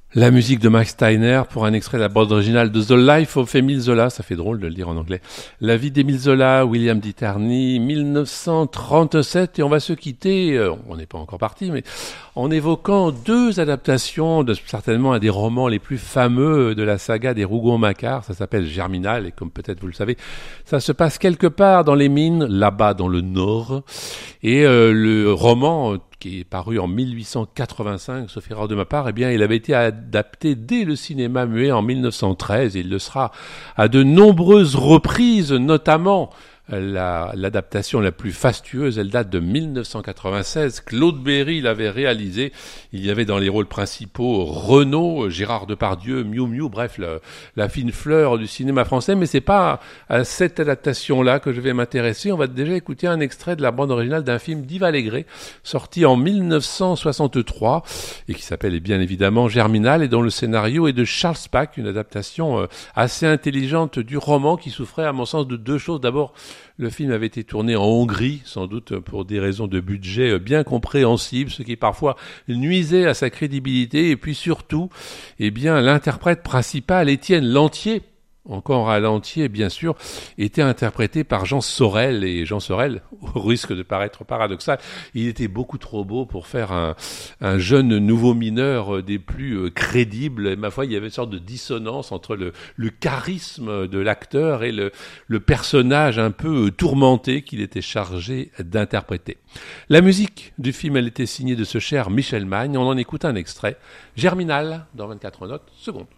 La musique de Max Steiner pour un extrait de la bande originale de The Life of Émile Zola, ça fait drôle de le dire en anglais. La vie d'Émile Zola, William Diterny, 1937, et on va se quitter, on n'est pas encore parti, mais en évoquant deux adaptations de certainement un des romans les plus fameux de la saga des Rougon-Macquart, ça s'appelle Germinal, et comme peut-être vous le savez, ça se passe quelque part dans les mines, là-bas dans le nord, et le roman qui est paru en 1885, sauf erreur de ma part, eh bien, il avait été adapté dès le cinéma muet en 1913, et il le sera à de nombreuses reprises, notamment l'adaptation la plus fastueuse, elle date de 1996. Claude Berry l'avait réalisée. Il y avait dans les rôles principaux Renaud, Gérard Depardieu, Miou Miou, bref, la fine fleur du cinéma français. Mais c'est pas à cette adaptation-là que je vais m'intéresser. On va déjà écouter un extrait de la bande originale d'un film d'Yves Allégret, sorti en 1963 et qui s'appelle bien évidemment Germinal, et dont le scénario est de Charles Spack, une adaptation assez intelligente du roman qui souffrait à mon sens de deux choses. D'abord, le film avait été tourné en Hongrie, sans doute pour des raisons de budget bien compréhensibles, ce qui parfois nuisait à sa crédibilité. Et puis surtout, eh bien, l'interprète principal, Étienne Lantier, encore à Lantier, bien sûr, était interprété par Jean Sorel. Et Jean Sorel, au risque de paraître paradoxal, il était beaucoup trop beau pour faire un jeune nouveau mineur des plus crédibles. Et ma foi, il y avait une sorte de dissonance entre le charisme de l'acteur et le personnage un peu tourmenté qu'il était chargé d'interpréter. La musique du film, elle était signée de ce cher Michel Magne. On en écoute un extrait. Germinal, dans 24 notes secondes.